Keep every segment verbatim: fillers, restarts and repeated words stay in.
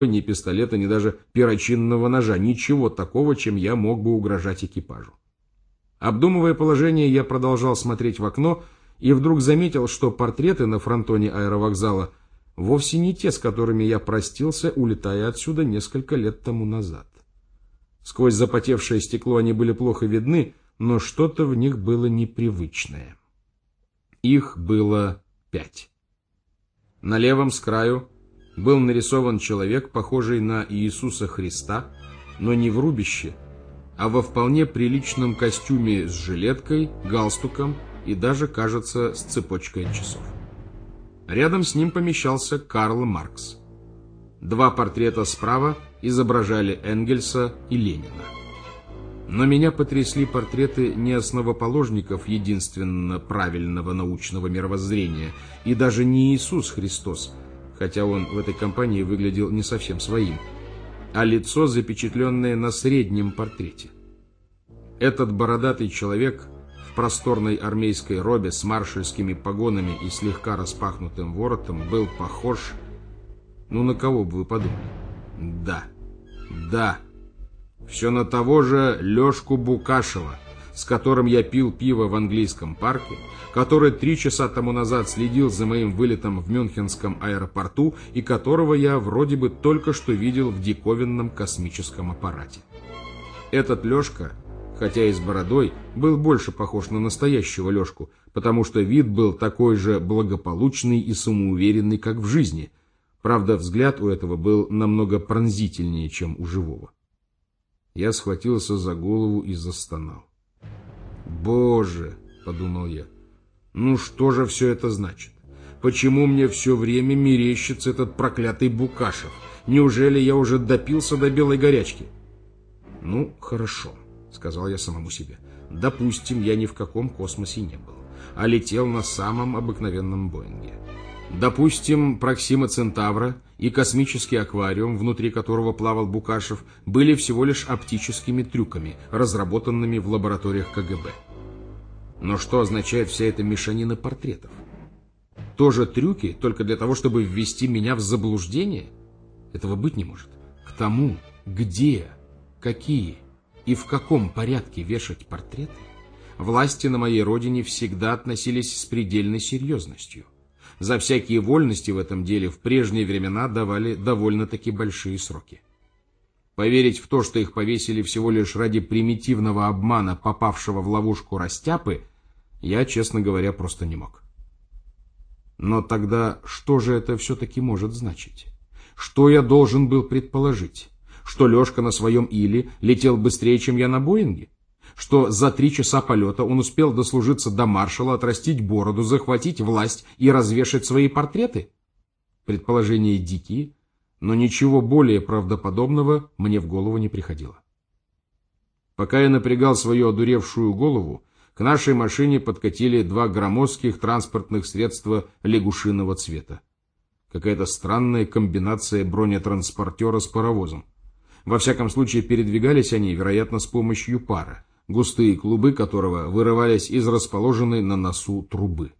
ни пистолета, ни даже перочинного ножа, ничего такого, чем я мог бы угрожать экипажу. Обдумывая положение, я продолжал смотреть в окно и вдруг заметил, что портреты на фронтоне аэровокзала вовсе не те, с которыми я простился, улетая отсюда несколько лет тому назад. Сквозь запотевшее стекло они были плохо видны, но что-то в них было непривычное. Их было пять. На левом с краю был нарисован человек, похожий на Иисуса Христа, но не в рубище, а во вполне приличном костюме с жилеткой, галстуком и даже, кажется, с цепочкой от часов. Рядом с ним помещался Карл Маркс. Два портрета справа изображали Энгельса и Ленина. Но меня потрясли портреты не основоположников единственно правильного научного мировоззрения, и даже не Иисус Христос, хотя он в этой компании выглядел не совсем своим, а лицо, запечатленное на среднем портрете. Этот бородатый человек в просторной армейской робе с маршальскими погонами и слегка распахнутым воротом был похож... Ну, на кого бы вы подумали? Да, да, все на того же Лешку Букашева, с которым я пил пиво в английском парке, который три часа тому назад следил за моим вылетом в Мюнхенском аэропорту и которого я вроде бы только что видел в диковинном космическом аппарате. Этот Лешка, хотя и с бородой, был больше похож на настоящего Лешку, потому что вид был такой же благополучный и самоуверенный, как в жизни. Правда, взгляд у этого был намного пронзительнее, чем у живого. Я схватился за голову и застонал. «Боже!» — подумал я. «Ну что же все это значит? Почему мне все время мерещится этот проклятый Букашев? Неужели я уже допился до белой горячки?» «Ну, хорошо», — сказал я самому себе. «Допустим, я ни в каком космосе не был, а летел на самом обыкновенном Боинге. Допустим, Проксима Центавра и космический аквариум, внутри которого плавал Букашев, были всего лишь оптическими трюками, разработанными в лабораториях ка гэ бэ. Но что означает вся эта мешанина портретов? Тоже трюки, только для того, чтобы ввести меня в заблуждение? Этого быть не может. К тому, где, какие и в каком порядке вешать портреты, власти на моей родине всегда относились с предельной серьезностью. За всякие вольности в этом деле в прежние времена давали довольно-таки большие сроки. Поверить в то, что их повесили всего лишь ради примитивного обмана попавшего в ловушку растяпы, я, честно говоря, просто не мог. Но тогда что же это все-таки может значить? Что я должен был предположить? Что Лешка на своем Иле летел быстрее, чем я на Боинге? Что за три часа полета он успел дослужиться до маршала, отрастить бороду, захватить власть и развешать свои портреты? Предположения дикие, но ничего более правдоподобного мне в голову не приходило. Пока я напрягал свою одуревшую голову, к нашей машине подкатили два громоздких транспортных средства лягушиного цвета. Какая-то странная комбинация бронетранспортера с паровозом. Во всяком случае, передвигались они, вероятно, с помощью пара, густые клубы которого вырывались из расположенной на носу трубы.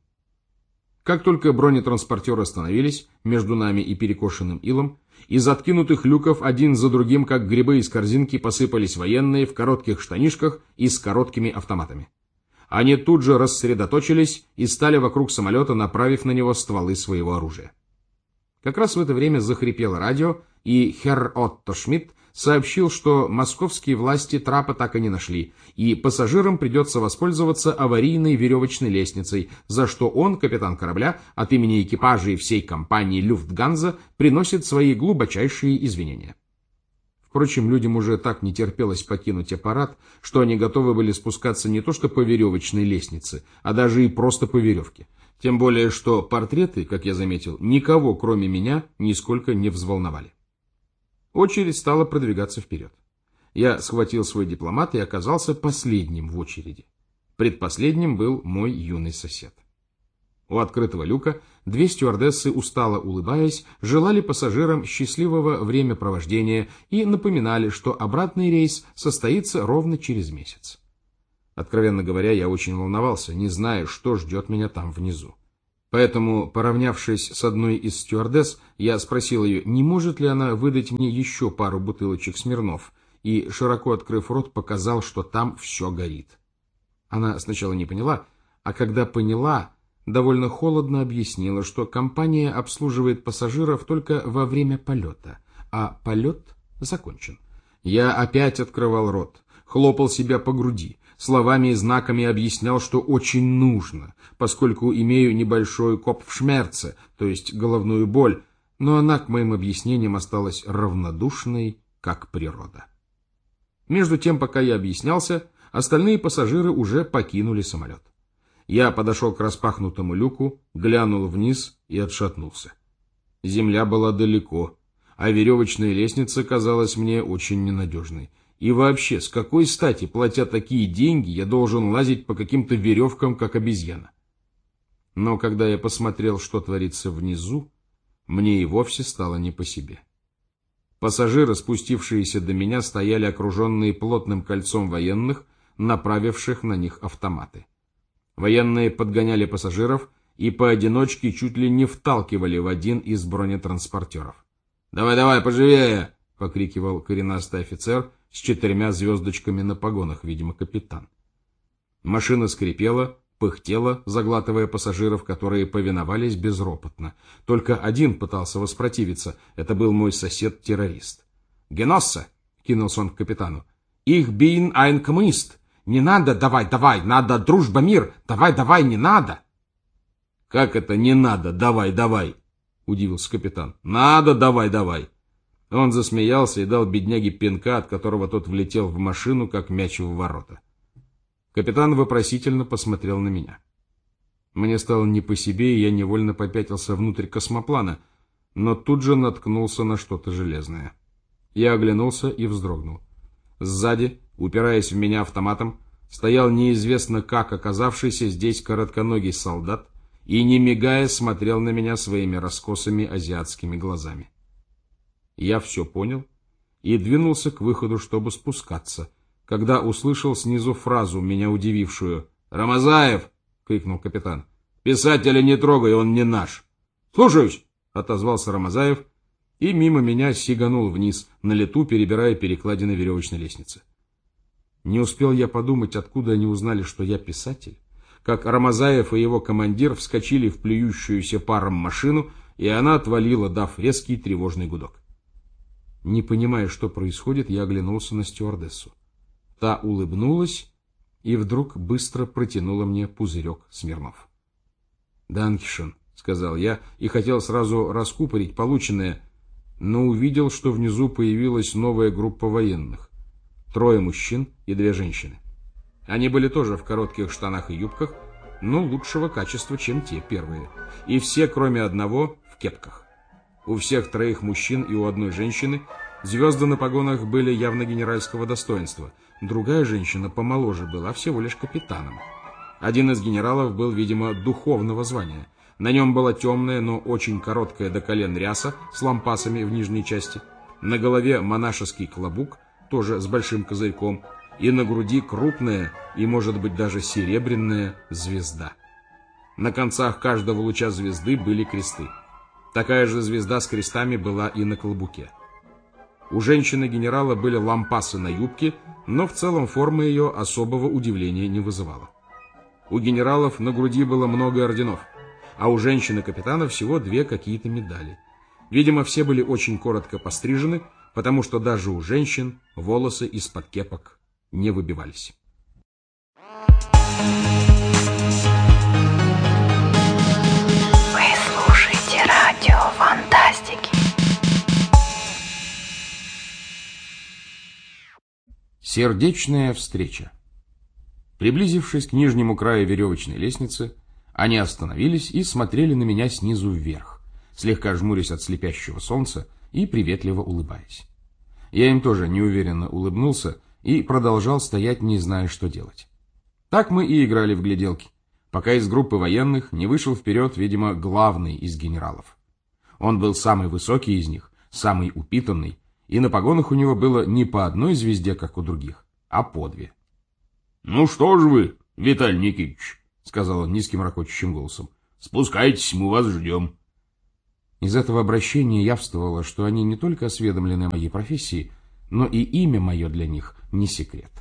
Как только бронетранспортеры остановились между нами и перекошенным илом, из откинутых люков один за другим, как грибы из корзинки, посыпались военные в коротких штанишках и с короткими автоматами. Они тут же рассредоточились и стали вокруг самолета, направив на него стволы своего оружия. Как раз в это время захрипело радио, и херр Отто Шмидт сообщил, что московские власти трапа так и не нашли, и пассажирам придется воспользоваться аварийной веревочной лестницей, за что он, капитан корабля, от имени экипажа и всей компании «Люфтганза» приносит свои глубочайшие извинения. Впрочем, людям уже так не терпелось покинуть аппарат, что они готовы были спускаться не то что по веревочной лестнице, а даже и просто по веревке. Тем более, что портреты, как я заметил, никого, кроме меня, нисколько не взволновали. Очередь стала продвигаться вперед. Я схватил свой дипломат и оказался последним в очереди. Предпоследним был мой юный сосед. У открытого люка две стюардессы, устало улыбаясь, желали пассажирам счастливого времяпровождения и напоминали, что обратный рейс состоится ровно через месяц. Откровенно говоря, я очень волновался, не зная, что ждет меня там внизу. Поэтому, поравнявшись с одной из стюардесс, я спросил ее, не может ли она выдать мне еще пару бутылочек Смирнов, и, широко открыв рот, показал, что там все горит. Она сначала не поняла, а когда поняла, довольно холодно объяснила, что компания обслуживает пассажиров только во время полета, а полет закончен. Я опять открывал рот, хлопал себя по груди, словами и знаками объяснял, что очень нужно, поскольку имею небольшой копфшмерце, то есть головную боль, но она к моим объяснениям осталась равнодушной, как природа. Между тем, пока я объяснялся, остальные пассажиры уже покинули самолет. Я подошел к распахнутому люку, глянул вниз и отшатнулся. Земля была далеко, а веревочная лестница казалась мне очень ненадежной. И вообще, с какой стати, платя такие деньги, я должен лазить по каким-то веревкам, как обезьяна? Но когда я посмотрел, что творится внизу, мне и вовсе стало не по себе. Пассажиры, спустившиеся до меня, стояли окруженные плотным кольцом военных, направивших на них автоматы. Военные подгоняли пассажиров и поодиночке чуть ли не вталкивали в один из бронетранспортеров. «Давай, давай, поживее!» — покрикивал коренастый офицер с четырьмя звездочками на погонах, видимо, капитан. Машина скрипела, пыхтела, заглатывая пассажиров, которые повиновались безропотно. Только один пытался воспротивиться. Это был мой сосед-террорист. «Геноссе!» — кинулся он к капитану. «Их бин ein Коммунист! Не надо, давай, давай! Надо дружба, мир! Давай, давай, не надо!» «Как это не надо, давай, давай?» — удивился капитан. «Надо, давай, давай!» Он засмеялся и дал бедняге пинка, от которого тот влетел в машину, как мяч в ворота. Капитан вопросительно посмотрел на меня. Мне стало не по себе, и я невольно попятился внутрь космоплана, но тут же наткнулся на что-то железное. Я оглянулся и вздрогнул. Сзади, упираясь в меня автоматом, стоял неизвестно как оказавшийся здесь коротконогий солдат и, не мигая, смотрел на меня своими раскосыми азиатскими глазами. Я все понял и двинулся к выходу, чтобы спускаться, когда услышал снизу фразу, меня удивившую. «Рамазаев!» — крикнул капитан. «Писателя не трогай, он не наш!» «Слушаюсь!» — отозвался Рамазаев и мимо меня сиганул вниз, на лету перебирая перекладины веревочной лестницы. Не успел я подумать, откуда они узнали, что я писатель, как Рамазаев и его командир вскочили в плюющуюся паром машину, и она отвалила, дав резкий тревожный гудок. Не понимая, что происходит, я оглянулся на стюардессу. Та улыбнулась и вдруг быстро протянула мне пузырек Смирнов. «Данкишен», — сказал я и хотел сразу раскупорить полученное, но увидел, что внизу появилась новая группа военных. Трое мужчин и две женщины. Они были тоже в коротких штанах и юбках, но лучшего качества, чем те первые. И все, кроме одного, в кепках. У всех троих мужчин и у одной женщины звезды на погонах были явно генеральского достоинства. Другая женщина помоложе была, всего лишь капитаном. Один из генералов был, видимо, духовного звания. На нем была темная, но очень короткая до колен ряса с лампасами в нижней части. На голове монашеский клобук, тоже с большим козырьком, и на груди крупная и, может быть, даже серебряная звезда. На концах каждого луча звезды были кресты. Такая же звезда с крестами была и на клобуке. У женщины-генерала были лампасы на юбке, но в целом форма ее особого удивления не вызывала. У генералов на груди было много орденов, а у женщины-капитана всего две какие-то медали. Видимо, все были очень коротко пострижены, потому что даже у женщин волосы из-под кепок не выбивались. Фантастики. Сердечная встреча. Приблизившись к нижнему краю веревочной лестницы, они остановились и смотрели на меня снизу вверх, слегка жмурясь от слепящего солнца и приветливо улыбаясь. Я им тоже неуверенно улыбнулся и продолжал стоять, не зная, что делать. Так мы и играли в гляделки, пока из группы военных не вышел вперед, видимо, главный из генералов. Он был самый высокий из них, самый упитанный, и на погонах у него было не по одной звезде, как у других, а по две. — Ну что ж вы, Виталий Никитич, — сказал он низким ракочущим голосом, — Спускайтесь, мы вас ждем». Из этого обращения явствовало, что они не только осведомлены о моей профессии, но и имя мое для них не секрет.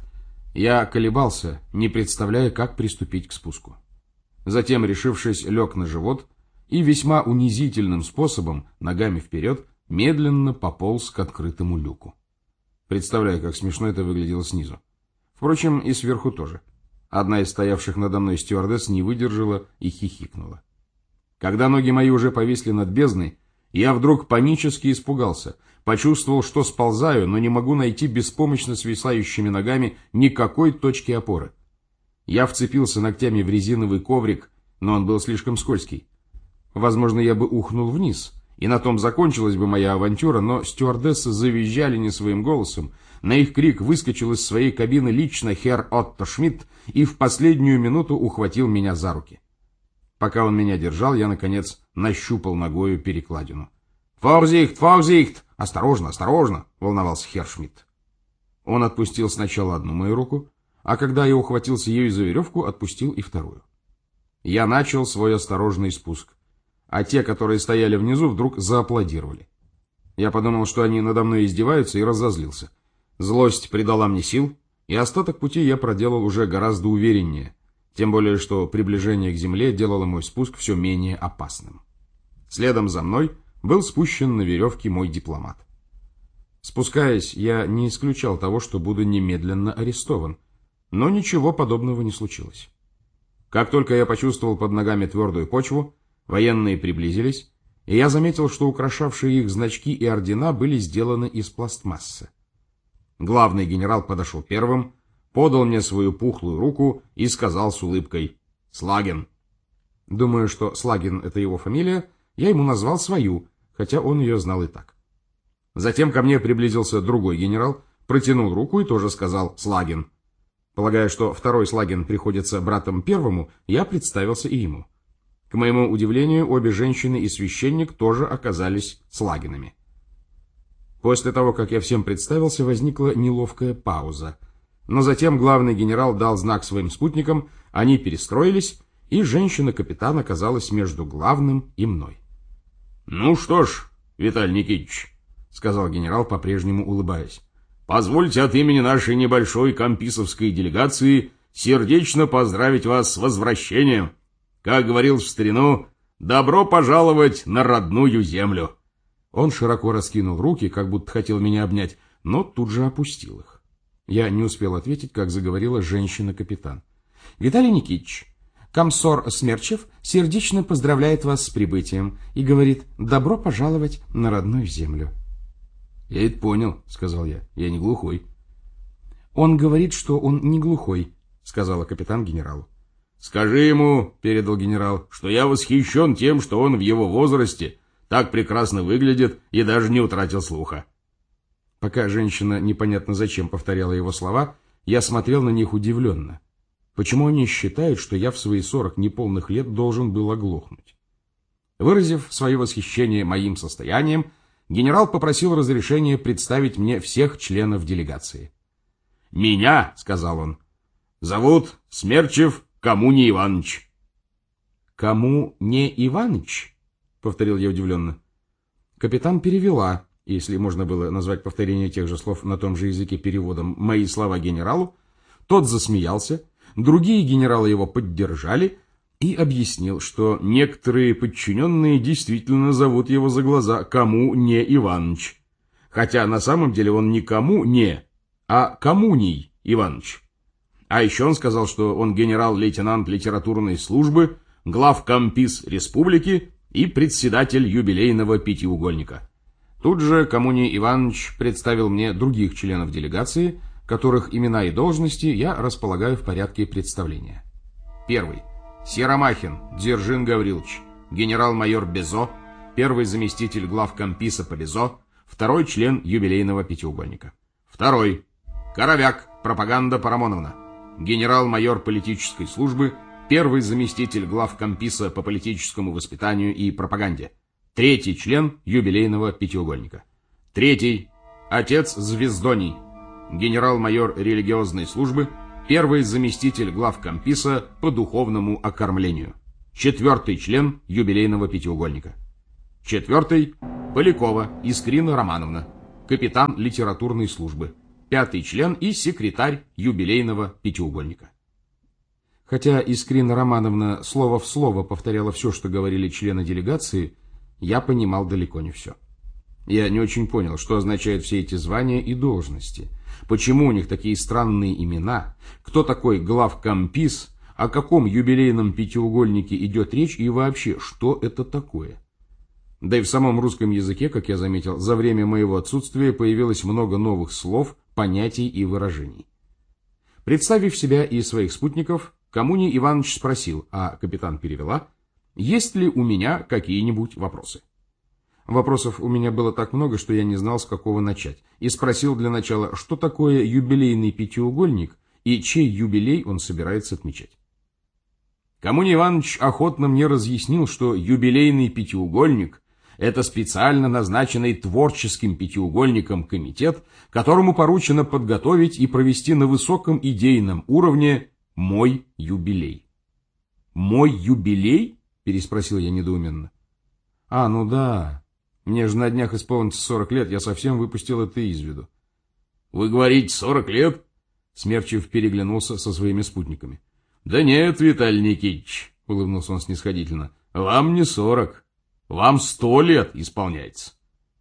Я колебался, не представляя, как приступить к спуску. Затем, решившись, лег на живот и весьма унизительным способом, ногами вперед, медленно пополз к открытому люку. Представляю, как смешно это выглядело снизу. Впрочем, и сверху тоже. Одна из стоявших надо мной стюардесс не выдержала и хихикнула. Когда ноги мои уже повисли над бездной, я вдруг панически испугался, почувствовал, что сползаю, но не могу найти беспомощно свисающими ногами никакой точки опоры. Я вцепился ногтями в резиновый коврик, но он был слишком скользкий. Возможно, я бы ухнул вниз, и на том закончилась бы моя авантюра, но стюардессы завизжали не своим голосом. На их крик выскочил из своей кабины лично херр Отто Шмидт и в последнюю минуту ухватил меня за руки. Пока он меня держал, я, наконец, нащупал ногою перекладину. «Форзихт, форзихт! Осторожно, осторожно!» — волновался херр Шмидт. Он отпустил сначала одну мою руку, а когда я ухватился ею за веревку, отпустил и вторую. Я начал свой осторожный спуск, а те, которые стояли внизу, вдруг зааплодировали. Я подумал, что они надо мной издеваются, и разозлился. Злость придала мне сил, и остаток пути я проделал уже гораздо увереннее, тем более, что приближение к земле делало мой спуск все менее опасным. Следом за мной был спущен на веревке мой дипломат. Спускаясь, я не исключал того, что буду немедленно арестован, но ничего подобного не случилось. Как только я почувствовал под ногами твердую почву, военные приблизились, и я заметил, что украшавшие их значки и ордена были сделаны из пластмассы. Главный генерал подошел первым, подал мне свою пухлую руку и сказал с улыбкой «Слаген». Думаю, что Слаген — это его фамилия, я ему назвал свою, хотя он ее знал и так. Затем ко мне приблизился другой генерал, протянул руку и тоже сказал «Слаген». Полагая, что второй Слаген приходится братом первому, я представился и ему. К моему удивлению, обе женщины и священник тоже оказались Слагенами. После того, как я всем представился, возникла неловкая пауза. Но затем главный генерал дал знак своим спутникам, они перестроились, и женщина-капитан оказалась между главным и мной. «Ну что ж, Виталий Никитич», — сказал генерал, по-прежнему улыбаясь, «позвольте от имени нашей небольшой камписовской делегации сердечно поздравить вас с возвращением. Как говорил в старину, добро пожаловать на родную землю». Он широко раскинул руки, как будто хотел меня обнять, но тут же опустил их. Я не успел ответить, как заговорила женщина-капитан. «Виталий Никитич, комсор Смерчев сердечно поздравляет вас с прибытием и говорит «добро пожаловать на родную землю». «Я это понял», — сказал я, — «я не глухой». «Он говорит, что он не глухой», — сказала капитан генералу. «Скажи ему, — передал генерал, — что я восхищен тем, что он в его возрасте так прекрасно выглядит и даже не утратил слуха». Пока женщина непонятно зачем повторяла его слова, я смотрел на них удивленно. Почему они считают, что я в свои сорок неполных лет должен был оглохнуть? Выразив свое восхищение моим состоянием, генерал попросил разрешения представить мне всех членов делегации. «Меня, — сказал он, — зовут Смерчев Коммуний Иванович». «Кому не Иваныч?» — повторил я удивленно. Капитан перевела, если можно было назвать повторение тех же слов на том же языке переводом, мои слова генералу. Тот засмеялся, другие генералы его поддержали и объяснил, что некоторые подчиненные действительно зовут его за глаза «Кому не Иваныч», хотя на самом деле он не «Кому не», а «Коммуний Иваныч». А еще он сказал, что он генерал-лейтенант литературной службы, главкомпис республики и председатель юбилейного пятиугольника. Тут же Коммуний Иванович представил мне других членов делегации, которых имена и должности я располагаю в порядке представления. Первый. Серомахин Дзержин Гаврилович, генерал-майор Безо, первый заместитель главкомписа по Безо, второй член юбилейного пятиугольника. Второй. Коровяк Пропаганда Парамоновна, генерал-майор политической службы, первый заместитель главкомписа по политическому воспитанию и пропаганде, третий член юбилейного пятиугольника. Третий. Отец Звездоний, генерал-майор религиозной службы, первый заместитель главкомписа по духовному окормлению. четвертый член юбилейного пятиугольника. Четвертый – Полякова Искрина Романовна, капитан литературной службы, пятый член и секретарь юбилейного пятиугольника. Хотя Искрина Романовна слово в слово повторяла все, что говорили члены делегации, я понимал далеко не все. Я не очень понял, что означают все эти звания и должности, почему у них такие странные имена, кто такой главкомпис, о каком юбилейном пятиугольнике идет речь и вообще, что это такое. Да и в самом русском языке, как я заметил, за время моего отсутствия появилось много новых слов, понятий и выражений. Представив себя и своих спутников, Коммуний Иванович спросил, а капитан перевела, есть ли у меня какие-нибудь вопросы. Вопросов у меня было так много, что я не знал, с какого начать, и спросил для начала, что такое юбилейный пятиугольник и чей юбилей он собирается отмечать. Коммуний Иванович охотно мне разъяснил, что юбилейный пятиугольник – это специально назначенный творческим пятиугольником комитет, которому поручено подготовить и провести на высоком идейном уровне мой юбилей. «Мой юбилей?» – переспросил я недоуменно. «А, ну да, мне же на днях исполнится сорок лет, я совсем выпустил это из виду». «Вы говорите, сорок лет?» Смерчев переглянулся со своими спутниками. «Да нет, Виталий Никитич», — улыбнулся он снисходительно, — «вам не сорок, вам сто лет исполняется».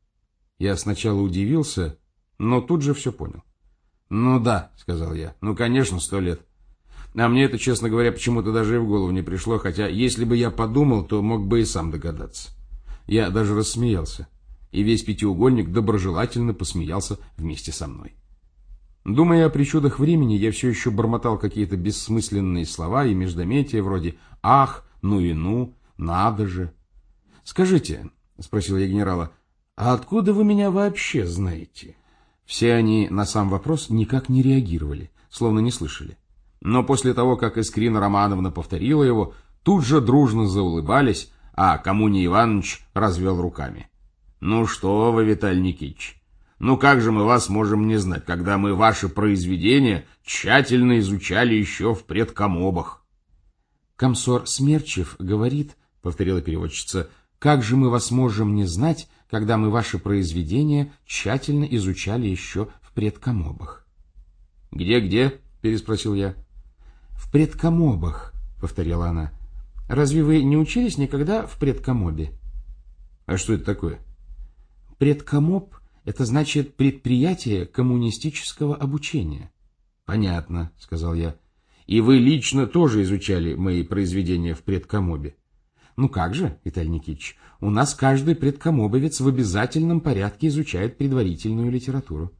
Я сначала удивился, но тут же все понял. «Ну да», — сказал я, — «ну, конечно, сто лет. А мне это, честно говоря, почему-то даже и в голову не пришло, хотя, если бы я подумал, то мог бы и сам догадаться». Я даже рассмеялся, и весь пятиугольник доброжелательно посмеялся вместе со мной. Думая о причудах времени, я все еще бормотал какие-то бессмысленные слова и междометия вроде «ах», «ну и ну», «надо же». «Скажите», — спросил я генерала, — «а откуда вы меня вообще знаете?» Все они на сам вопрос никак не реагировали, словно не слышали. Но после того, как Искрина Романовна повторила его, тут же дружно заулыбались, а Коммуний Иванович развел руками. «Ну что вы, Виталий Никитич, ну как же мы вас можем не знать, когда мы ваши произведения тщательно изучали еще в предкомобах?» «Комсор Смерчев говорит, — повторила переводчица, — как же мы вас можем не знать, когда мы ваши произведения тщательно изучали еще в предкомобах?» «Где-где?» — переспросил я. «В предкомобах, — повторила она. — Разве вы не учились никогда в предкомобе?» «А что это такое?» «Предкомоб — это значит предприятие коммунистического обучения». «Понятно, — сказал я. — И вы лично тоже изучали мои произведения в предкомобе?» «Ну как же, Виталий Никитич, у нас каждый предкомобовец в обязательном порядке изучает предварительную литературу».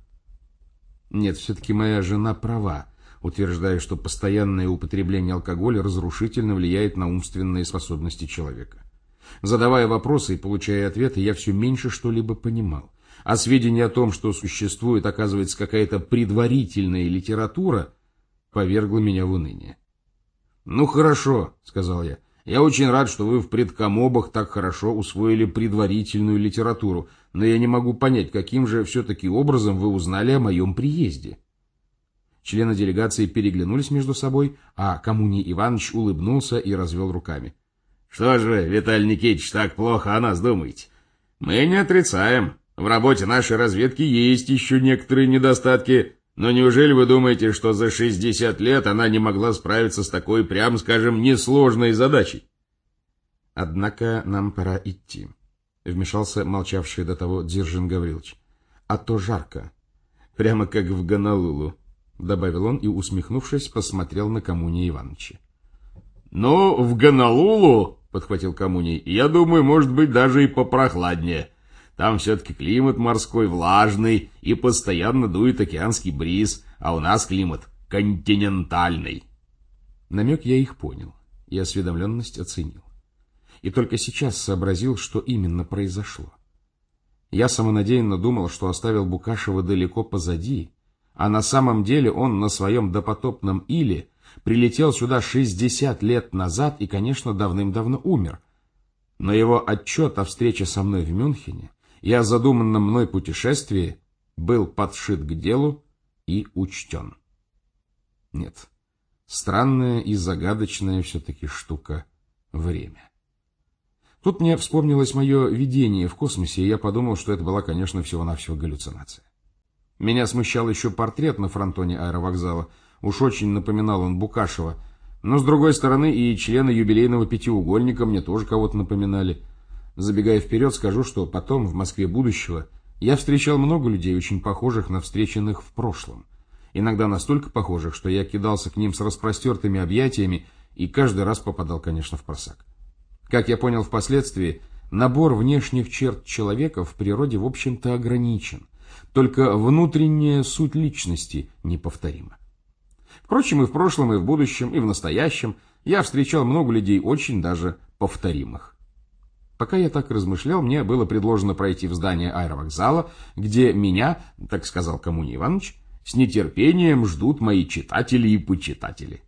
Нет, все-таки моя жена права, утверждая, что постоянное употребление алкоголя разрушительно влияет на умственные способности человека. Задавая вопросы и получая ответы, я все меньше что-либо понимал. А сведения о том, что существует, оказывается, какая-то предварительная литература, повергло меня в уныние. «Ну хорошо», — сказал я, — «я очень рад, что вы в предкомобах так хорошо усвоили предварительную литературу, но я не могу понять, каким же все-таки образом вы узнали о моем приезде». Члены делегации переглянулись между собой, а Коммуний Иванович улыбнулся и развел руками. «Что же вы, Виталий Никитич, так плохо о нас думаете? Мы не отрицаем. В работе нашей разведки есть еще некоторые недостатки, но неужели вы думаете, что за шестьдесят лет она не могла справиться с такой, прям скажем, несложной задачей?» «Однако нам пора идти», — вмешался молчавший до того Дзержин Гаврилович. «А то жарко. Прямо как в Гонолулу», — добавил он и, усмехнувшись, посмотрел на Коммуния Ивановича. «Ну, в Гонолулу, — подхватил Коммуний, — я думаю, может быть, даже и попрохладнее. Там все-таки климат морской влажный и постоянно дует океанский бриз, а у нас климат континентальный». Намек я их понял и осведомленность оценил. И только сейчас сообразил, что именно произошло. Я самонадеянно думал, что оставил Букашева далеко позади, а на самом деле он на своем допотопном Иле прилетел сюда шестьдесят лет назад и, конечно, давным-давно умер. Но его отчет о встрече со мной в Мюнхене и о задуманном мной путешествии был подшит к делу и учтен. Нет, странная и загадочная все-таки штука время. Тут мне вспомнилось мое видение в космосе, и я подумал, что это была, конечно, всего-навсего галлюцинация. Меня смущал еще портрет на фронтоне аэровокзала. Уж очень напоминал он Букашева. Но, с другой стороны, и члены юбилейного пятиугольника мне тоже кого-то напоминали. Забегая вперед, скажу, что потом, в Москве будущего, я встречал много людей, очень похожих на встреченных в прошлом. Иногда настолько похожих, что я кидался к ним с распростертыми объятиями и каждый раз попадал, конечно, в просак. Как я понял впоследствии, набор внешних черт человека в природе, в общем-то, ограничен. Только внутренняя суть личности неповторима. Впрочем, и в прошлом, и в будущем, и в настоящем я встречал много людей очень даже повторимых. Пока я так размышлял, мне было предложено пройти в здание аэровокзала, где меня, так сказал Коммуний Иванович, с нетерпением ждут мои читатели и почитатели.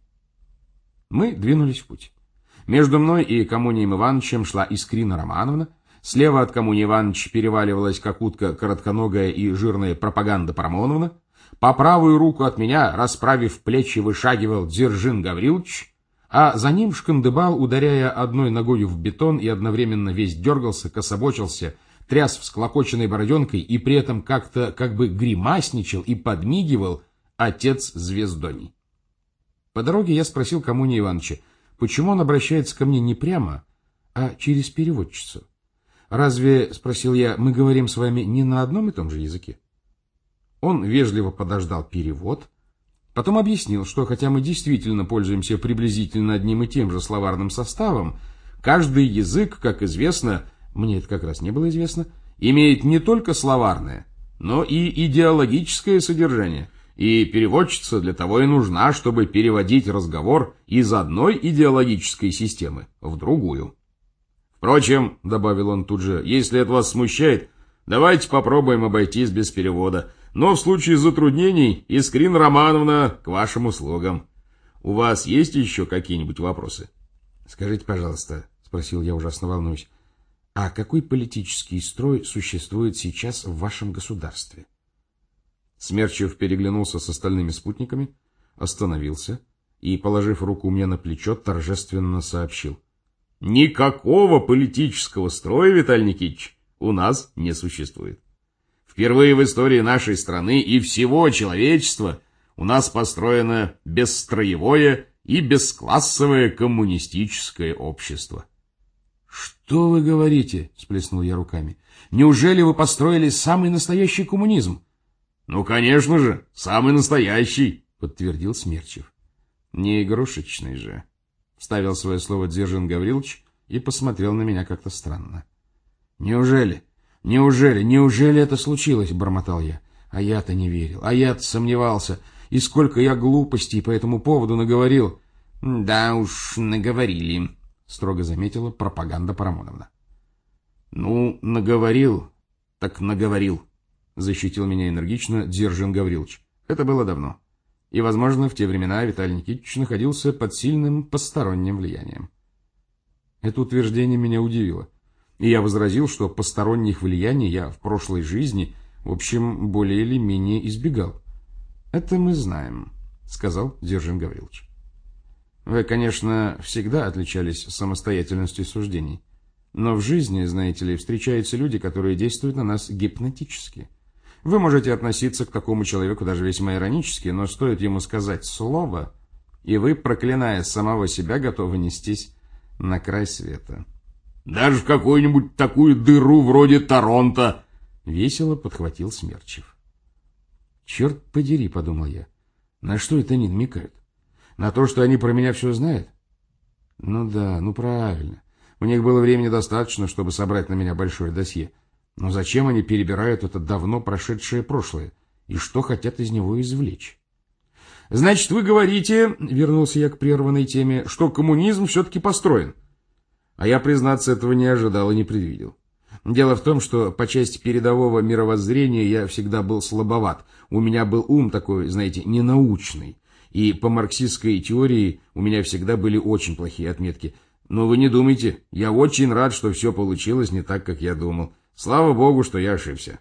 Мы двинулись в путь. Между мной и Коммунием Ивановичем шла Искрина Романовна. Слева от Коммуния Ивановича переваливалась как утка коротконогая и жирная пропаганда Парамоновна. По правую руку от меня, расправив плечи, вышагивал Дзержин Гаврилович, а за ним шкандыбал, ударяя одной ногою в бетон и одновременно весь дергался, кособочился, тряс всклокоченной бороденкой и при этом как-то как бы гримасничал и подмигивал отец Звездоний. По дороге я спросил Коммуния Ивановича, почему он обращается ко мне не прямо, а через переводчицу. «Разве, — спросил я, — мы говорим с вами не на одном и том же языке?» Он вежливо подождал перевод, потом объяснил, что хотя мы действительно пользуемся приблизительно одним и тем же словарным составом, каждый язык, как известно, мне это как раз не было известно, имеет не только словарное, но и идеологическое содержание, и переводчица для того и нужна, чтобы переводить разговор из одной идеологической системы в другую. Впрочем, — добавил он тут же, — если это вас смущает, давайте попробуем обойтись без перевода. Но в случае затруднений, Искрина Романовна, к вашим услугам. У вас есть еще какие-нибудь вопросы? — Скажите, пожалуйста, — спросил я, ужасно волнуюсь, — а какой политический строй существует сейчас в вашем государстве? Смерчев переглянулся с остальными спутниками, остановился и, положив руку мне на плечо, торжественно сообщил. Никакого политического строя, Виталий Никитич, у нас не существует. Впервые в истории нашей страны и всего человечества у нас построено бесстроевое и бесклассовое коммунистическое общество. «Что вы говорите?» — сплеснул я руками. «Неужели вы построили самый настоящий коммунизм?» «Ну, конечно же, самый настоящий», — подтвердил Смерчев. «Не игрушечный же», — вставил свое слово Дзержин Гаврилович и посмотрел на меня как-то странно. «Неужели? Неужели? Неужели это случилось?» — бормотал я. А я-то не верил, а я-то сомневался. И сколько я глупостей по этому поводу наговорил. «Да уж, наговорили», — строго заметила пропаганда Парамоновна. «Ну, наговорил, так наговорил», — защитил меня энергично Дзержин Гаврилович. Это было давно. И, возможно, в те времена Виталий Никитич находился под сильным посторонним влиянием. Это утверждение меня удивило. И я возразил, что посторонних влияний я в прошлой жизни, в общем, более или менее избегал. «Это мы знаем», — сказал Дзержин Гаврилович. «Вы, конечно, всегда отличались самостоятельностью суждений. Но в жизни, знаете ли, встречаются люди, которые действуют на нас гипнотически. Вы можете относиться к такому человеку даже весьма иронически, но стоит ему сказать слово, и вы, проклиная самого себя, готовы нестись на край света». «Даже в какую-нибудь такую дыру вроде Торонто!» — весело подхватил Смерчев. «Черт подери», — подумал я, — «на что это они намекают? На то, что они про меня все знают?» «Ну да, ну правильно. У них было времени достаточно, чтобы собрать на меня большое досье. Но зачем они перебирают это давно прошедшее прошлое? И что хотят из него извлечь?» «Значит, вы говорите, — вернулся я к прерванной теме, — что коммунизм все-таки построен. А я, признаться, этого не ожидал и не предвидел. Дело в том, что по части передового мировоззрения я всегда был слабоват. У меня был ум такой, знаете, ненаучный. И по марксистской теории у меня всегда были очень плохие отметки. Но вы не думайте, я очень рад, что все получилось не так, как я думал. Слава богу, что я ошибся».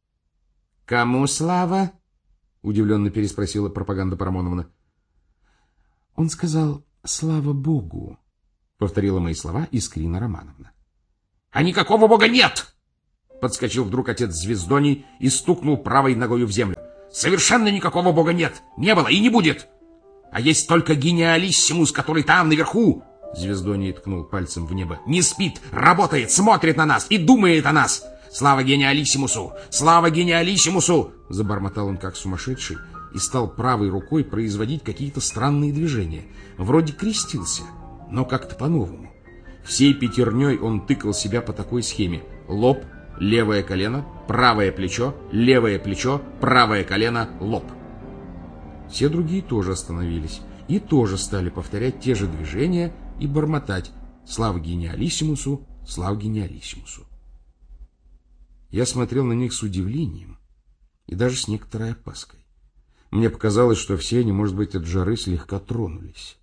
«Кому слава?» — удивленно переспросила пропаганда Парамоновна. «Он сказал «слава богу», — повторила мои слова Искрина Романовна. А никакого бога нет! Подскочил вдруг отец Звездоний и стукнул правой ногою в землю. Совершенно никакого бога нет, не было и не будет. А есть только гениалиссимус, который там, наверху. Звездоний ткнул пальцем в небо. Не спит, работает, смотрит на нас и думает о нас. Слава гениалиссимусу! Слава гениалиссимусу! Забормотал он как сумасшедший и стал правой рукой производить какие-то странные движения. Вроде крестился, но как-то по-новому. Всей пятерней он тыкал себя по такой схеме. Лоб, левое колено, правое плечо, левое плечо, правое колено, лоб. Все другие тоже остановились и тоже стали повторять те же движения и бормотать «Слава гениалиссимусу! Слава гениалиссимусу!». Я смотрел на них с удивлением и даже с некоторой опаской. Мне показалось, что все они, может быть, от жары слегка тронулись.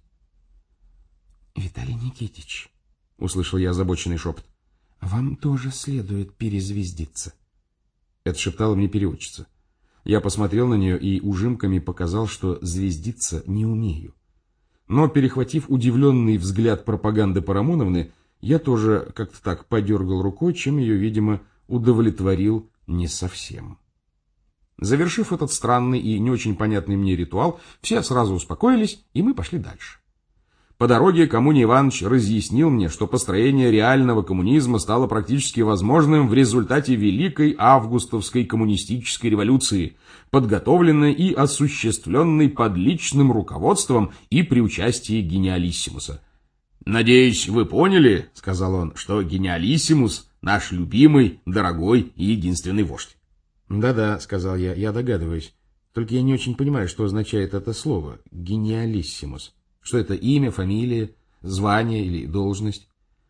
«Виталий Никитич», — услышал я озабоченный шепот, — «вам тоже следует перезвездиться». Это шептала мне переводчица. Я посмотрел на нее и ужимками показал, что звездиться не умею. Но, перехватив удивленный взгляд пропаганды Парамоновны, я тоже как-то так подергал рукой, чем ее, видимо, удовлетворил не совсем. Завершив этот странный и не очень понятный мне ритуал, все сразу успокоились, и мы пошли дальше. По дороге Коммуний Иванович разъяснил мне, что построение реального коммунизма стало практически возможным в результате Великой Августовской коммунистической революции, подготовленной и осуществленной под личным руководством и при участии гениалиссимуса. «Надеюсь, вы поняли, — сказал он, — что гениалиссимус — наш любимый, дорогой и единственный вождь». «Да-да, — сказал я, — я догадываюсь. Только я не очень понимаю, что означает это слово «гениалиссимус». Что это имя, фамилия, звание или должность?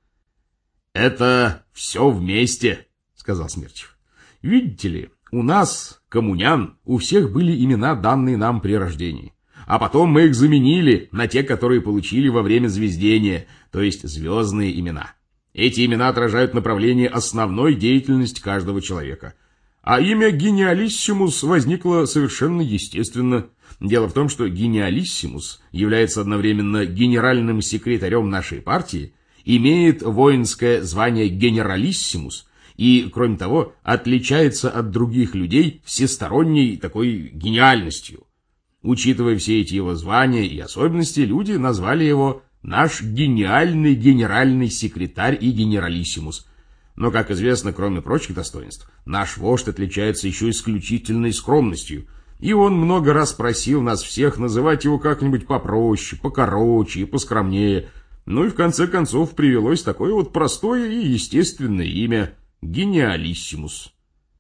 «Это все вместе, — сказал Смерчев. — Видите ли, у нас, коммунян, у всех были имена, данные нам при рождении. А потом мы их заменили на те, которые получили во время звездения, то есть звездные имена. Эти имена отражают направление основной деятельности каждого человека. А имя гениалиссимус возникло совершенно естественно. Дело в том, что гениалиссимус является одновременно генеральным секретарем нашей партии, имеет воинское звание генералиссимус и, кроме того, отличается от других людей всесторонней такой гениальностью. Учитывая все эти его звания и особенности, люди назвали его «наш гениальный генеральный секретарь и генералиссимус». Но, как известно, кроме прочих достоинств, наш вождь отличается еще исключительной скромностью, и он много раз просил нас всех называть его как-нибудь попроще, покороче и поскромнее. Ну и в конце концов привелось такое вот простое и естественное имя — гениалиссимус.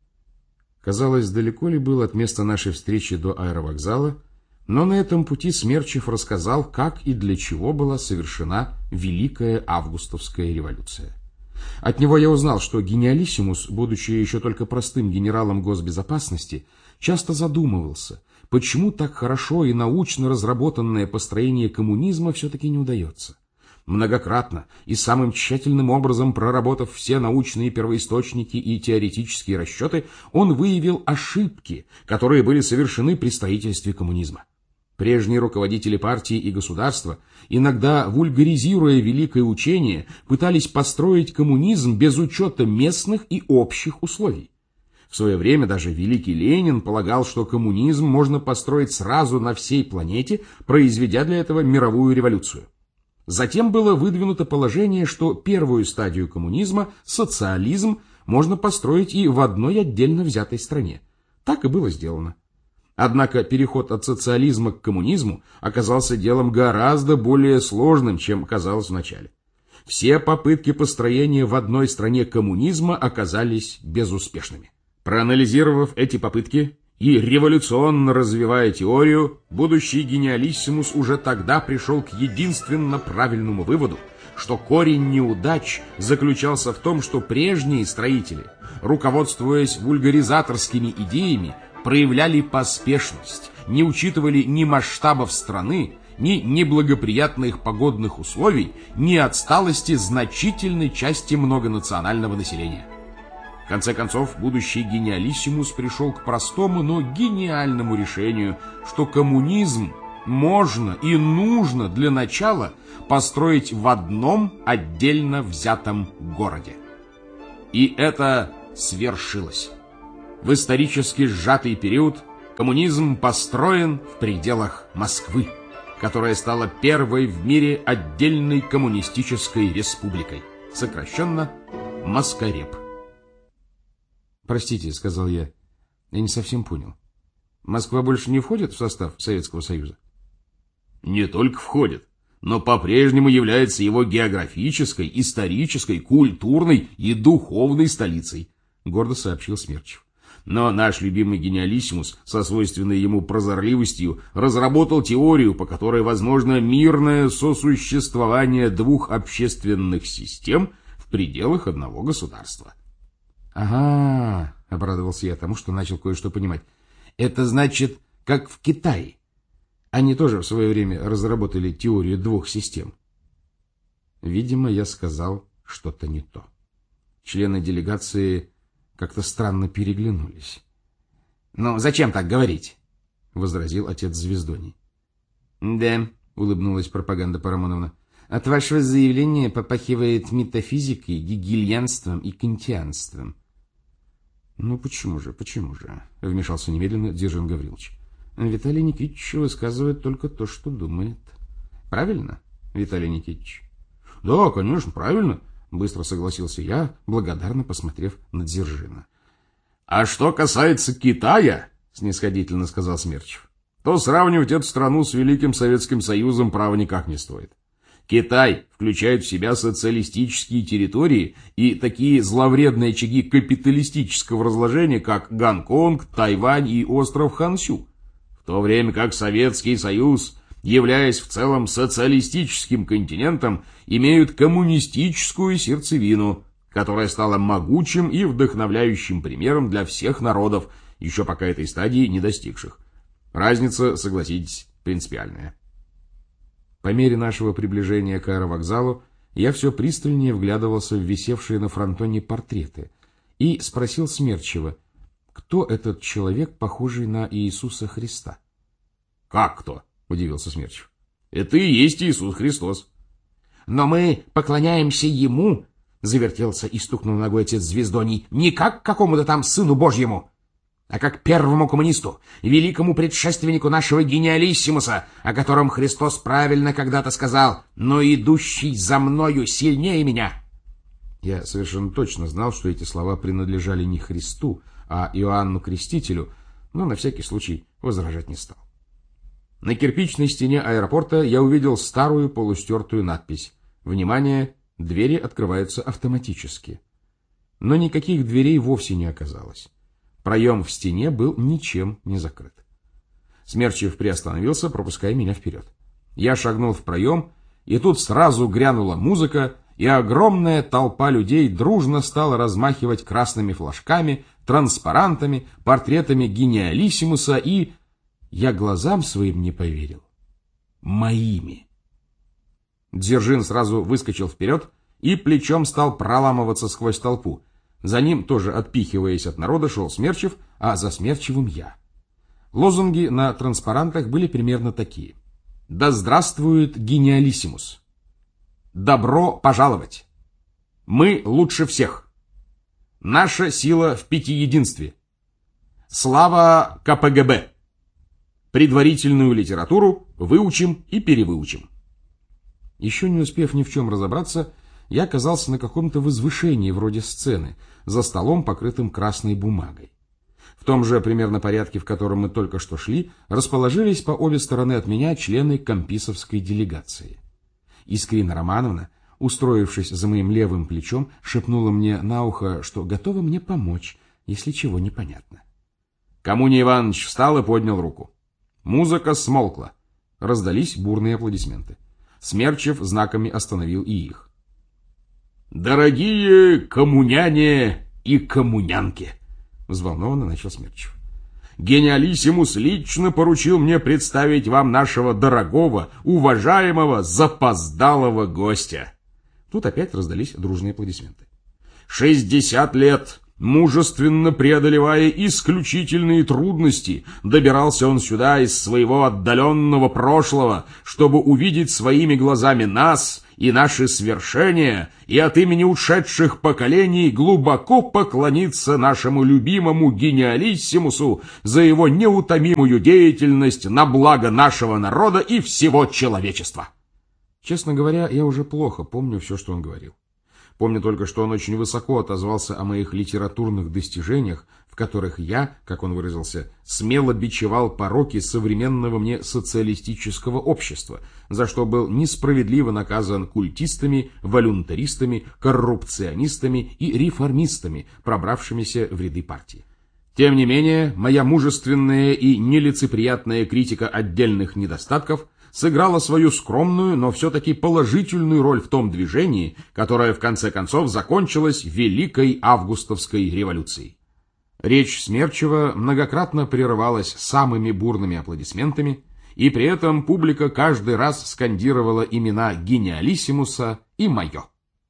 Казалось, далеко ли было от места нашей встречи до аэровокзала, но на этом пути Смерчев рассказал, как и для чего была совершена Великая Августовская революция. От него я узнал, что гениалиссимус, будучи еще только простым генералом госбезопасности, часто задумывался, почему так хорошо и научно разработанное построение коммунизма все-таки не удается. Многократно и самым тщательным образом проработав все научные первоисточники и теоретические расчеты, он выявил ошибки, которые были совершены при строительстве коммунизма. Прежние руководители партии и государства, иногда вульгаризируя великое учение, пытались построить коммунизм без учета местных и общих условий. В свое время даже великий Ленин полагал, что коммунизм можно построить сразу на всей планете, произведя для этого мировую революцию. Затем было выдвинуто положение, что первую стадию коммунизма, социализм, можно построить и в одной отдельно взятой стране. Так и было сделано. Однако переход от социализма к коммунизму оказался делом гораздо более сложным, чем казалось вначале. Все попытки построения в одной стране коммунизма оказались безуспешными. Проанализировав эти попытки и революционно развивая теорию, будущий гениалиссимус уже тогда пришел к единственно правильному выводу, что корень неудач заключался в том, что прежние строители, руководствуясь вульгаризаторскими идеями, проявляли поспешность, не учитывали ни масштабов страны, ни неблагоприятных погодных условий, ни отсталости значительной части многонационального населения. В конце концов, будущий гениалиссимус пришел к простому, но гениальному решению, что коммунизм можно и нужно для начала построить в одном отдельно взятом городе. И это свершилось. В исторически сжатый период коммунизм построен в пределах Москвы, которая стала первой в мире отдельной коммунистической республикой, сокращенно Москареп. «Простите», — сказал я, — «я не совсем понял. Москва больше не входит в состав Советского Союза?» «Не только входит, но по-прежнему является его географической, исторической, культурной и духовной столицей», — гордо сообщил Смерчев. «Но наш любимый гениалиссимус со свойственной ему прозорливостью разработал теорию, по которой возможно мирное сосуществование двух общественных систем в пределах одного государства». «Ага», — обрадовался я тому, что начал кое-что понимать. «Это значит, как в Китае. Они тоже в свое время разработали теорию двух систем». Видимо, я сказал что-то не то. Члены делегации как-то странно переглянулись. «Ну, зачем так говорить?» — возразил отец Звездоний. «Да», — улыбнулась пропаганда Парамоновна, — «от вашего заявления попахивает метафизикой, гегельянством и кантианством». «Ну почему же, почему же?» — вмешался немедленно Дзержин Гаврилович. «Виталий Никитич высказывает только то, что думает. Правильно, Виталий Никитич?» «Да, конечно, правильно», — быстро согласился я, благодарно посмотрев на Дзержина. «А что касается Китая, — снисходительно сказал Смерчев, — то сравнивать эту страну с Великим Советским Союзом право никак не стоит. Китай включает в себя социалистические территории и такие зловредные очаги капиталистического разложения, как Гонконг, Тайвань и остров Хансю, в то время как Советский Союз, являясь в целом социалистическим континентом, имеют коммунистическую сердцевину, которая стала могучим и вдохновляющим примером для всех народов, еще пока этой стадии не достигших. Разница, согласитесь, принципиальная». По мере нашего приближения к аэровокзалу я все пристальнее вглядывался в висевшие на фронтоне портреты и спросил Смерчева, кто этот человек, похожий на Иисуса Христа. «Как кто?» — удивился Смерчев. «Это и есть Иисус Христос». «Но мы поклоняемся Ему, — завертелся и стукнул ногой отец Звездоний, — не как какому-то там Сыну Божьему, а как первому коммунисту, великому предшественнику нашего гениалиссимуса, о котором Христос правильно когда-то сказал: «Но идущий за мною сильнее меня». Я совершенно точно знал, что эти слова принадлежали не Христу, а Иоанну Крестителю, но на всякий случай возражать не стал. На кирпичной стене аэропорта я увидел старую полустертую надпись: «Внимание! Двери открываются автоматически». Но никаких дверей вовсе не оказалось. Проем в стене был ничем не закрыт. Смерчев приостановился, пропуская меня вперед. Я шагнул в проем, и тут сразу грянула музыка, и огромная толпа людей дружно стала размахивать красными флажками, транспарантами, портретами гениалиссимуса и... Я глазам своим не поверил. Моими. Дзержин сразу выскочил вперед и плечом стал проламываться сквозь толпу. За ним, тоже отпихиваясь от народа, шел Смерчев, а за Смерчевым я. Лозунги на транспарантах были примерно такие: «Да здравствует гениалиссимус», «Добро пожаловать», «Мы лучше всех», «Наша сила в пятиединстве», «Слава ка пэ гэ бэ», «Предварительную литературу выучим и перевыучим». Еще не успев ни в чем разобраться, я оказался на каком-то возвышении вроде сцены, за столом, покрытым красной бумагой. В том же примерно порядке, в котором мы только что шли, расположились по обе стороны от меня члены комписовской делегации. Искрина Романовна, устроившись за моим левым плечом, шепнула мне на ухо, что готова мне помочь, если чего непонятно. Коммуний Иванович встал и поднял руку. Музыка смолкла. Раздались бурные аплодисменты. Смерчев знаками остановил и их. «Дорогие коммуняне и коммунянки!» — взволнованно начал Смерчев. «Гениалиссимус лично поручил мне представить вам нашего дорогого, уважаемого, запоздалого гостя». Тут опять раздались дружные аплодисменты. «Шестьдесят лет Мужественно преодолевая исключительные трудности, добирался он сюда из своего отдаленного прошлого, чтобы увидеть своими глазами нас и наши свершения, и от имени ушедших поколений глубоко поклониться нашему любимому гениалиссимусу за его неутомимую деятельность на благо нашего народа и всего человечества. Честно говоря, я уже плохо помню все, что он говорил. Помню только, что он очень высоко отозвался о моих литературных достижениях, в которых я, как он выразился, смело бичевал пороки современного мне социалистического общества, за что был несправедливо наказан культистами, волюнтаристами, коррупционистами и реформистами, пробравшимися в ряды партии. Тем не менее, моя мужественная и нелицеприятная критика отдельных недостатков сыграла свою скромную, но все-таки положительную роль в том движении, которое в конце концов закончилось Великой Августовской революцией. Речь Смерчева многократно прерывалась самыми бурными аплодисментами, и при этом публика каждый раз скандировала имена гениалиссимуса и мое.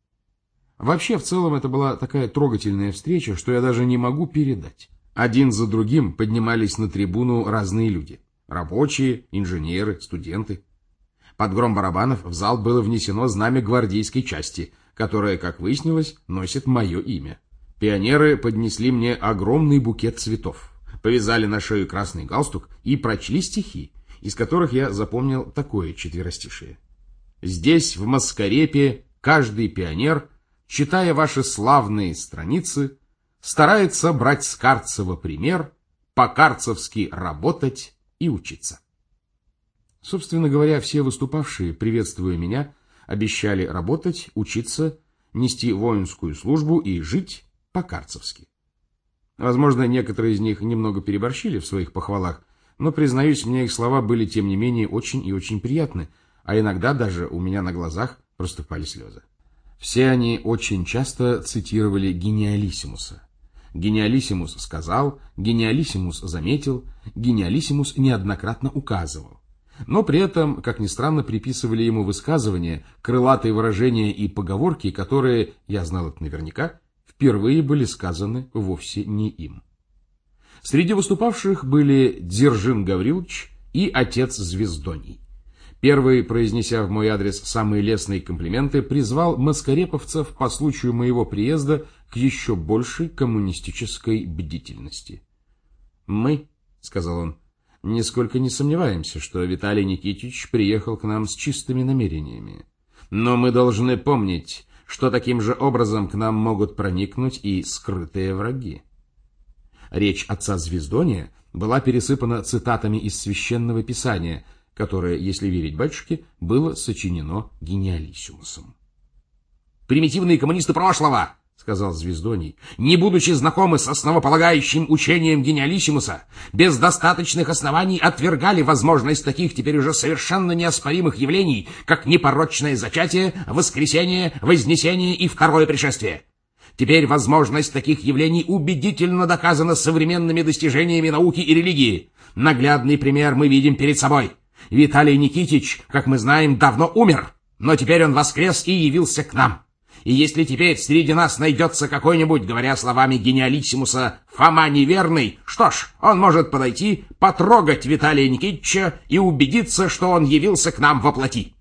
Вообще, в целом, это была такая трогательная встреча, что я даже не могу передать. Один за другим поднимались на трибуну разные люди. Рабочие, инженеры, студенты. Под гром барабанов в зал было внесено знамя гвардейской части, которое, как выяснилось, носит мое имя. Пионеры поднесли мне огромный букет цветов, повязали на шею красный галстук и прочли стихи, из которых я запомнил такое четверостишие. «Здесь, в Маскарепе, каждый пионер, читая ваши славные страницы, старается брать с Карцева пример, по-карцевски работать и учиться». Собственно говоря, все выступавшие, приветствуя меня, обещали работать, учиться, нести воинскую службу и жить по-карцевски. Возможно, некоторые из них немного переборщили в своих похвалах, но, признаюсь, мне их слова были, тем не менее, очень и очень приятны, а иногда даже у меня на глазах проступали слезы. Все они очень часто цитировали гениалиссимуса. Гениалиссимус сказал, гениалиссимус заметил, гениалиссимус неоднократно указывал. Но при этом, как ни странно, приписывали ему высказывания, крылатые выражения и поговорки, которые, я знал это наверняка, впервые были сказаны вовсе не им. Среди выступавших были Дзержин Гаврилович и отец Звездоний. Первый, произнеся в мой адрес самые лестные комплименты, призвал маскареповцев по случаю моего приезда к еще большей коммунистической бдительности. «Мы, — сказал он, — нисколько не сомневаемся, что Виталий Никитич приехал к нам с чистыми намерениями. Но мы должны помнить, что таким же образом к нам могут проникнуть и скрытые враги». Речь отца Звездония была пересыпана цитатами из Священного Писания, которое, если верить батюшке, было сочинено гениалиссимусом. «Примитивные коммунисты прошлого, — сказал Звездоний, — не будучи знакомы с основополагающим учением гениалиссимуса, без достаточных оснований отвергали возможность таких теперь уже совершенно неоспоримых явлений, как непорочное зачатие, воскресение, вознесение и второе пришествие. Теперь возможность таких явлений убедительно доказана современными достижениями науки и религии. Наглядный пример мы видим перед собой. Виталий Никитич, как мы знаем, давно умер, но теперь он воскрес и явился к нам. И если теперь среди нас найдется какой-нибудь, говоря словами гениалиссимуса, Фома неверный, что ж, он может подойти, потрогать Виталия Никитича и убедиться, что он явился к нам во плоти».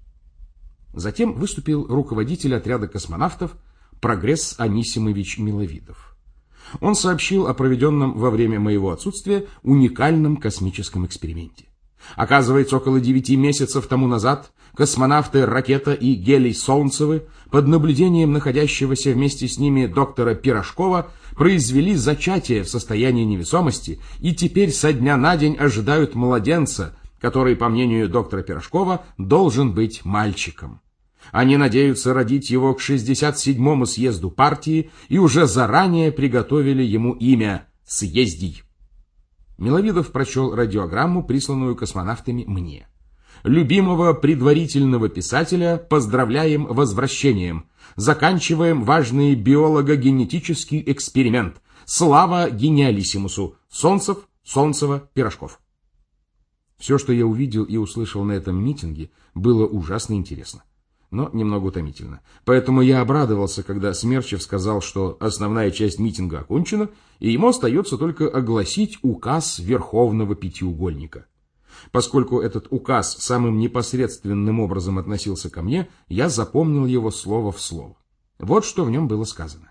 Затем выступил руководитель отряда космонавтов Прогресс Анисимович Миловидов. Он сообщил о проведенном во время моего отсутствия уникальном космическом эксперименте. Оказывается, около девяти месяцев тому назад космонавты Ракета и Гелий Солнцевы под наблюдением находящегося вместе с ними доктора Пирожкова произвели зачатие в состоянии невесомости и теперь со дня на день ожидают младенца, который, по мнению доктора Пирожкова, должен быть мальчиком. Они надеются родить его к шестьдесят седьмому съезду партии и уже заранее приготовили ему имя Съездий. Миловидов прочел радиограмму, присланную космонавтами мне. «Любимого предварительного писателя поздравляем возвращением. Заканчиваем важный биолого-генетический эксперимент. Слава гениалиссимусу. Солнцев, Солнцева, Пирожков». Все, что я увидел и услышал на этом митинге, было ужасно интересно. но немного утомительно. Поэтому я обрадовался, когда Смерчев сказал, что основная часть митинга окончена, и ему остается только огласить указ Верховного Пятиугольника. Поскольку этот указ самым непосредственным образом относился ко мне, я запомнил его слово в слово. Вот что в нем было сказано.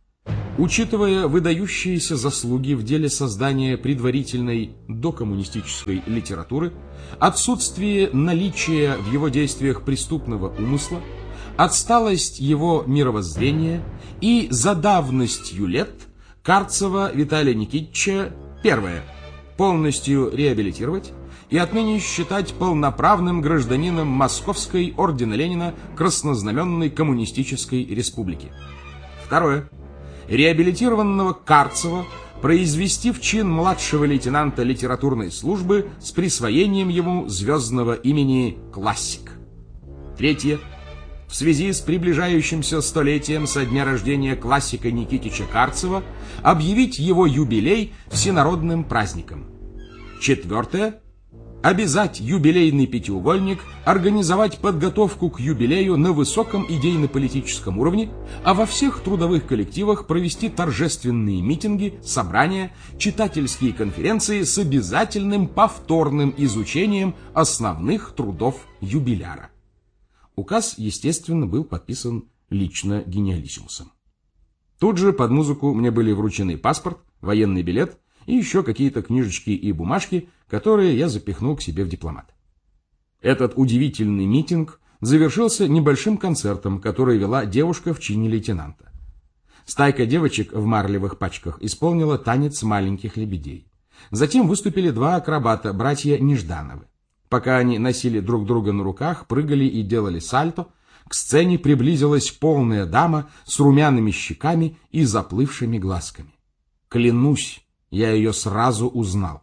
Учитывая выдающиеся заслуги в деле создания предварительной докоммунистической литературы, отсутствие наличия в его действиях преступного умысла, отсталость его мировоззрения и задавностью лет, Карцева Виталия Никитича первое. Полностью реабилитировать и отныне считать полноправным гражданином Московской ордена Ленина Краснознаменной Коммунистической Республики. Второе. Реабилитированного Карцева произвести в чин младшего лейтенанта литературной службы с присвоением ему звездного имени «Классик». Третье. В связи с приближающимся столетием со дня рождения классика Никитича Карцева объявить его юбилей всенародным праздником. Четвертое. Обязать юбилейный пятиугольник организовать подготовку к юбилею на высоком идейно-политическом уровне, а во всех трудовых коллективах провести торжественные митинги, собрания, читательские конференции с обязательным повторным изучением основных трудов юбиляра. Указ, естественно, был подписан лично гениалиссимусом. Тут же под музыку мне были вручены паспорт, военный билет и еще какие-то книжечки и бумажки, которые я запихнул к себе в дипломат. Этот удивительный митинг завершился небольшим концертом, который вела девушка в чине лейтенанта. Стайка девочек в марлевых пачках исполнила танец маленьких лебедей. Затем выступили два акробата, братья Неждановы. Пока они носили друг друга на руках, прыгали и делали сальто, к сцене приблизилась полная дама с румяными щеками и заплывшими глазками. Клянусь, я ее сразу узнал.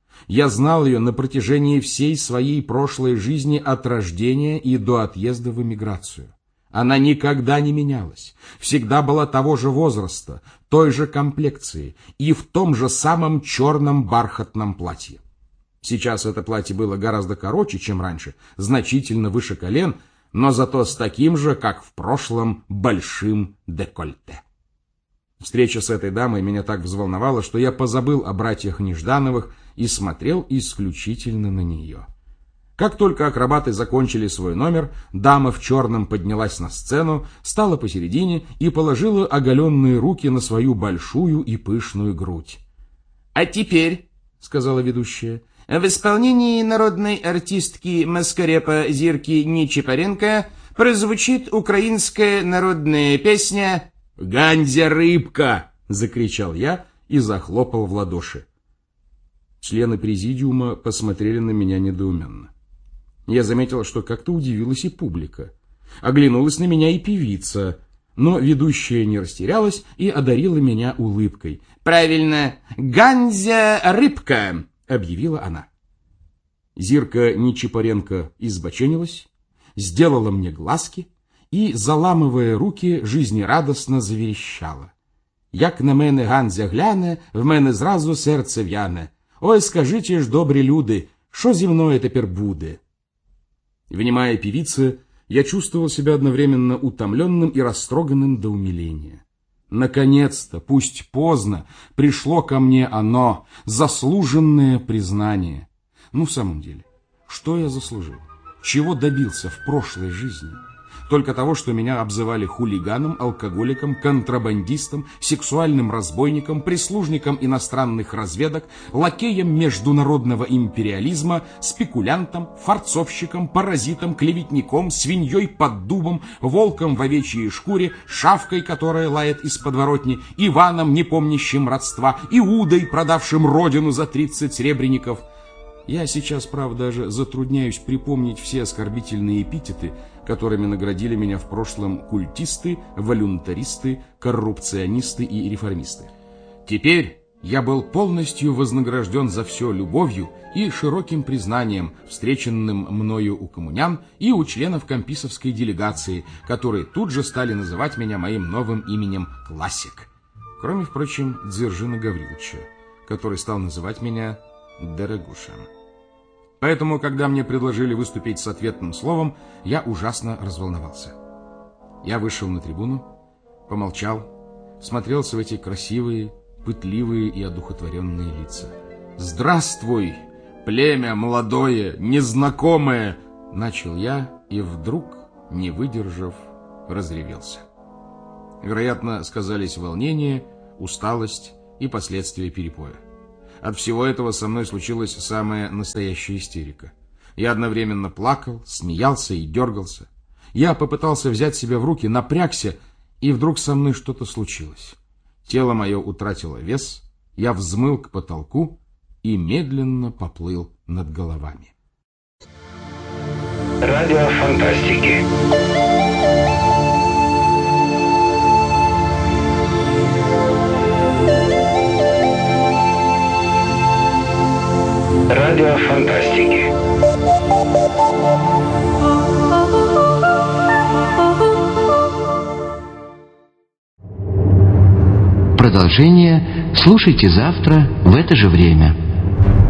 Я знал ее на протяжении всей своей прошлой жизни от рождения и до отъезда в эмиграцию. Она никогда не менялась, всегда была того же возраста, той же комплекции и в том же самом черном бархатном платье. Сейчас это платье было гораздо короче, чем раньше, значительно выше колен, но зато с таким же, как в прошлом, большим декольте. Встреча с этой дамой меня так взволновала, что я позабыл о братьях Неждановых и смотрел исключительно на нее. Как только акробаты закончили свой номер, дама в черном поднялась на сцену, стала посередине и положила оголенные руки на свою большую и пышную грудь. «А теперь, — сказала ведущая, — в исполнении народной артистки Маскарепа Зирки Нечипаренко прозвучит украинская народная песня «Ганзя рыбка!» — закричал я и захлопал в ладоши. Члены президиума посмотрели на меня недоуменно. Я заметил, что как-то удивилась и публика. Оглянулась на меня и певица, но ведущая не растерялась и одарила меня улыбкой. «Правильно, Ганзя рыбка!» — объявила она. Зирка Нечипаренко избоченилась, сделала мне глазки и, заламывая руки, жизнерадостно заверещала. «Як на мене Ганзя гляне, в мене зразу серце в'яне. Ой, скажите ж, добрі люди, що зі мною тепер буде?» Внимая певице, я чувствовал себя одновременно утомленным и растроганным до умиления. Наконец-то, пусть поздно, пришло ко мне оно, заслуженное признание. Ну, в самом деле, что я заслужил? Чего добился в прошлой жизни? Только того, что меня обзывали хулиганом, алкоголиком, контрабандистом, сексуальным разбойником, прислужником иностранных разведок, лакеем международного империализма, спекулянтом, форцовщиком, паразитом, клеветником, свиньей под дубом, волком в овечьей шкуре, шавкой, которая лает из подворотни, Иваном, не помнящим родства, Иудой, продавшим родину за тридцать сребреников. Я сейчас, правда, даже затрудняюсь припомнить все оскорбительные эпитеты, которыми наградили меня в прошлом культисты, волюнтаристы, коррупционисты и реформисты. Теперь я был полностью вознагражден за все любовью и широким признанием, встреченным мною у коммунян и у членов комписовской делегации, которые тут же стали называть меня моим новым именем Классик. Кроме, впрочем, Дзержина Гавриловича, который стал называть меня Дорогуша. Поэтому, когда мне предложили выступить с ответным словом, я ужасно разволновался. Я вышел на трибуну, помолчал, смотрелся в эти красивые, пытливые и одухотворенные лица. «Здравствуй, племя молодое, незнакомое!» — начал я, и вдруг, не выдержав, разревелся. Вероятно, сказались волнение, усталость и последствия перепоя. От всего этого со мной случилась самая настоящая истерика. Я одновременно плакал, смеялся и дергался. Я попытался взять себя в руки, напрягся, и вдруг со мной что-то случилось. Тело мое утратило вес, я взмыл к потолку и медленно поплыл над головами. Радио фантастики. Радио фантастики. Продолжение слушайте завтра в это же время.